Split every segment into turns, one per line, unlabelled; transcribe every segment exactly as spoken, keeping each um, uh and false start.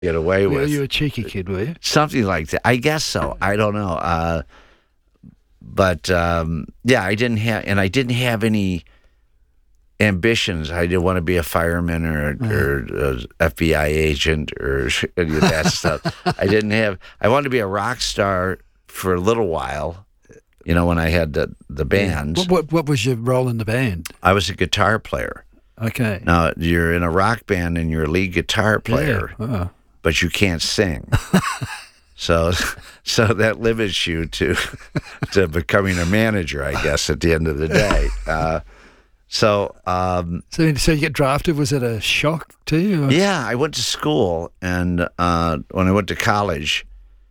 get away
Well,
with.
you were a cheeky kid, were you?
Something like that. I guess so. I don't know. Uh, but um, yeah, I didn't have, and I didn't have any ambitions. I didn't want to be a fireman or,
Uh-huh.
or a F B I agent or any of that stuff. I didn't have. I wanted to be a rock star for a little while. You know, when I had the the band,
What, what what was your role in the band?
I was a guitar player.
Okay.
Now you're in a rock band and you're a lead guitar player,
Yeah. Oh.
but you can't sing. So, so that limits you to to becoming a manager, I guess, at the end of the day. Uh, so, um,
So, so you get drafted. Was it a shock to you? or-
yeah, I went to school, and uh, when I went to college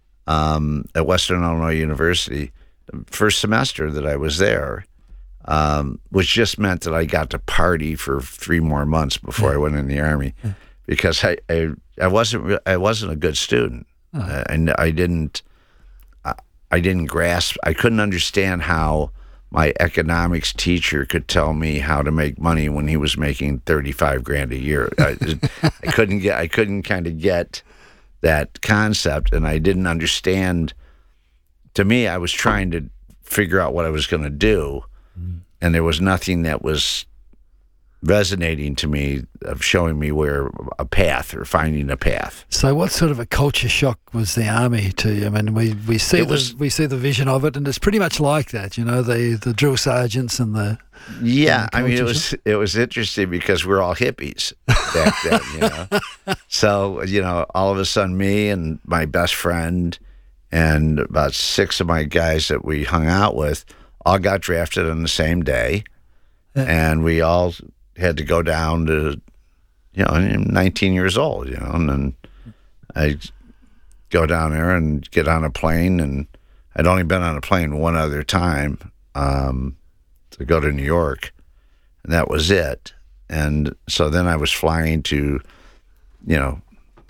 um, at Western Illinois University, the first semester that I was there, um, which just meant that I got to party for three more months before I went in the Army, because I, I I wasn't re- I wasn't a good student. Uh, and I didn't, I, I didn't grasp. I couldn't understand how my economics teacher could tell me how to make money when he was making thirty-five grand a year. I, I couldn't get. I couldn't kind of get that concept, and I didn't understand. To me, I was trying to figure out what I was going to do, and there was nothing that was resonating to me of showing me where a path or finding a path.
So, what sort of a culture shock was the army to you? I mean, we, we see
It
the
was-
we see the vision of it, and it's pretty much like that. You know, the the drill sergeants and the
Yeah,
And
I mean, it
culture
was it was interesting because we're all hippies back then, you know. So, you know, all of a sudden, me and my best friend and about six of my guys that we hung out with all got drafted on the same day, and we all had to go down to, you know, I'm nineteen years old, you know, and then I go down there and get on a plane, and I'd only been on a plane one other time. Um, to go to New York, and that was it. And so then I was flying to, you know,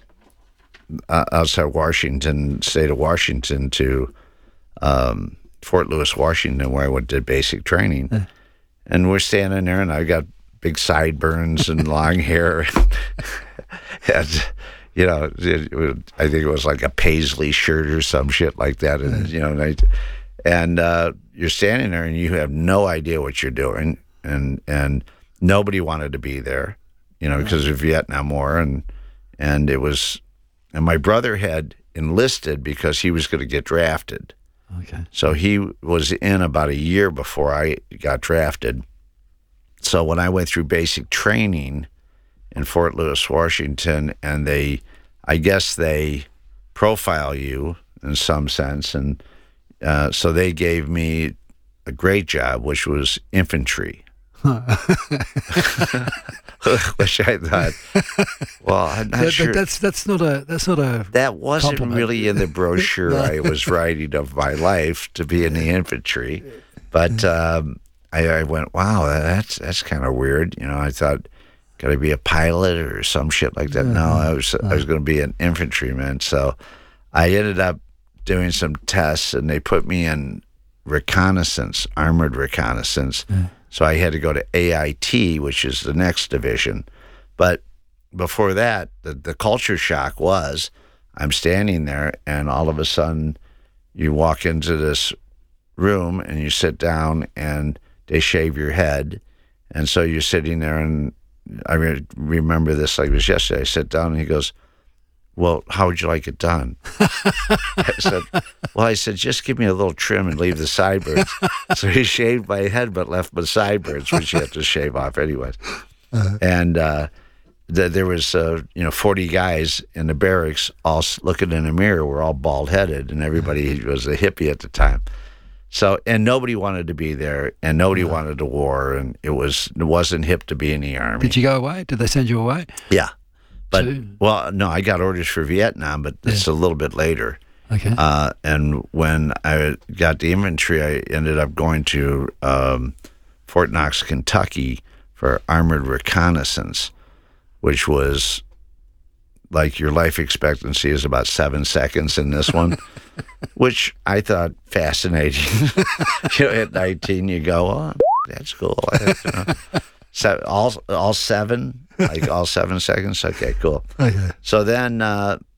uh, outside Washington, state of Washington, to um, Fort Lewis, Washington, where I went to basic training.
Yeah.
And we're standing there, and I got big sideburns and long hair. And, you know, it, it, I think it was like a paisley shirt or some shit like that. And, you know, and I, and uh, you're standing there and you have no idea what you're doing, and and nobody wanted to be there, you know, because of Vietnam War, and and it was, and my brother had enlisted because he was going to get drafted,
okay.
so he was in about a year before I got drafted. So when I went through basic training in Fort Lewis, Washington, and they, I guess they profile you in some sense, and Uh, so they gave me a great job, which was infantry. Which I thought, well, I'm not
That-
sure.
that- that's that's not a that's not a
that wasn't
compliment.
really in the brochure I was writing of my life to be in the infantry. But um, I, I went, wow, that's that's kind of weird. You know, I thought, could I be a pilot or some shit like that? No, I was I was going to be an infantryman. So I ended up doing some tests, and they put me in reconnaissance, armored reconnaissance. So I had to go to A I T, which is the next division. But before that, the, the culture shock was, I'm standing there, and all of a sudden you walk into this room and you sit down and they shave your head. And so you're sitting there, and I re- remember this like it was yesterday. I sit down and he goes, well, how would you like it done? I said, well, I said, just give me a little trim and leave the sideburns. So he shaved my head but left my sideburns, which you have to shave off anyways. Uh-huh. And uh, th- there was, uh, you know, forty guys in the barracks all s- looking in a mirror. We're all bald-headed, and everybody was a hippie at the time. So, and nobody wanted to be there, and nobody uh-huh. wanted a war, and it, was, it wasn't hip to be in the Army.
Did you go away? Did they send you away?
Yeah. But,
So-
well, no, I got orders for Vietnam, but it's a little bit later.
Okay.
Uh, and when I got the infantry, I ended up going to um, Fort Knox, Kentucky for armored reconnaissance, which was like your life expectancy is about seven seconds in this one, which I thought fascinating. You know, at nineteen, you go, oh, that's cool. I, you know. So all all seven Like all seven seconds? Okay, cool.
Okay.
So then uh,